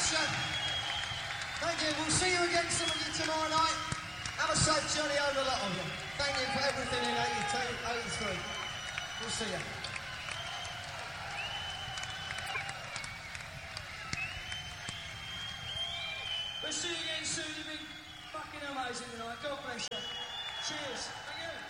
much. Thank you. We'll see you again, some of you, tomorrow night. Have a safe journey over, a lot of you. Thank you for everything in 82, 83. We'll see you. We'll see you again soon. You've been fucking amazing tonight. God bless you. Cheers. Thank you.